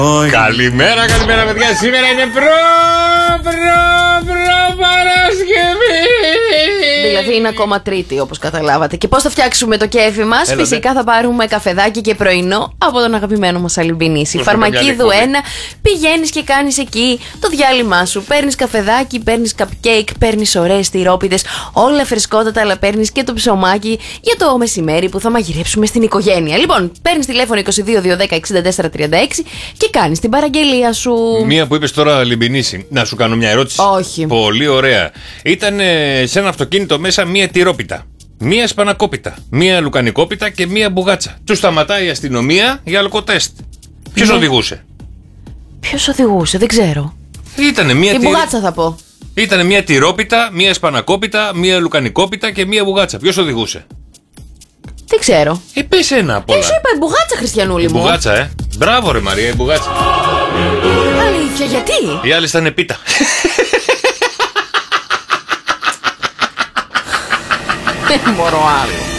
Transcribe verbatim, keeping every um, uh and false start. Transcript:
Καλημέρα, καλημέρα παιδιά. Σήμερα είναι προ, προ, προ Παρασκευή. Δηλαδή είναι ακόμα Τρίτη, όπως καταλάβατε. Και πώς θα φτιάξουμε το κέφι μας? Έλατε. Φυσικά θα πάρουμε καφεδάκι και πρωινό από τον αγαπημένο μας Αλυμπινίση. Φαρμακίδου ένα. Πηγαίνεις και κάνεις εκεί το διάλειμμα σου. Παίρνεις καφεδάκι, παίρνεις cupcake, παίρνεις ωραίες τυρόπιτες. Όλα φρεσκότατα, αλλά παίρνεις και το ψωμάκι για το μεσημέρι που θα μαγειρέψουμε στην οικογένεια. Λοιπόν, παίρνεις τηλέφωνο είκοσι δύο διακόσια δέκα εξήντα τέσσερα τριάντα έξι και κάνεις την παραγγελία σου. Μία που είπες τώρα, Λιμπινίση, να σου κάνω μια ερώτηση. Όχι. Πολύ ωραία. Ήταν ε, σε ένα αυτοκίνητο μέσα μία τυρόπιτα, μία σπανακόπιτα, μία λουκανικόπιτα και μία μπουγάτσα. Του σταματάει η αστυνομία για αλκοτέστ. Ποιος Ναι. οδηγούσε? Ποιος οδηγούσε, δεν ξέρω. Ήτανε μία Η τυ- μπουγάτσα θα πω. Ήτανε μία τυρόπιτα, μία σπανακόπιτα, μία λουκανικόπιτα και μία μπουγάτσα. Ποιος οδηγούσε? Δεν ξέρω. Ε, πες ένα απ' Ε, όλα. σου είπα η μπουγάτσα, Χριστιανούλη μου. Μπουγάτσα, ε. Μπράβο, ρε Μαρία, η μπουγάτσα. Αλήθεια, γιατί? Οι άλλοι ήταν πίτα. Δεν μπορώ άλλο.